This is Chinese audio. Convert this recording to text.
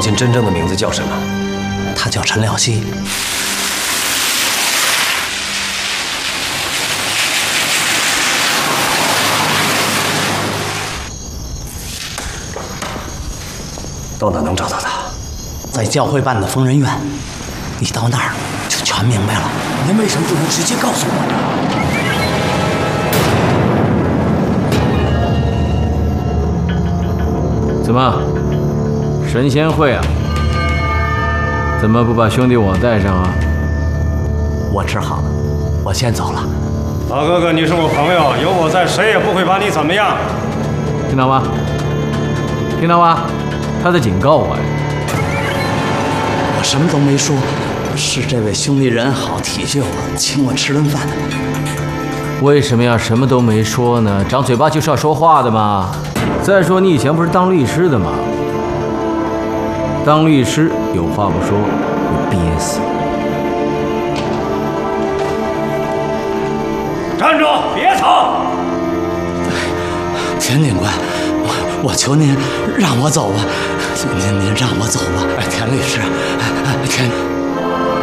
亲真正的名字叫什么？ 他叫陈了熙。 到哪能找到他？ 在教会办的疯人院，你到那儿就全明白了。 您为什么不能直接告诉我呢？怎么，神仙会啊？怎么不把兄弟我带上啊？ 我治好了，我先走了。 老哥哥，你是我朋友，有我在，谁也不会把你怎么样。 听到吗？听到吗？他在警告我呀。 我什么都没说，是这位兄弟人好，体恤我，请我吃顿饭。 为什么要什么都没说呢？长嘴巴就是要说话的嘛。再说你以前不是当律师的吗？当律师有话不说会憋死。 站住！别走！ 田警官，我求您让我走吧，您让我走吧，田律师，田。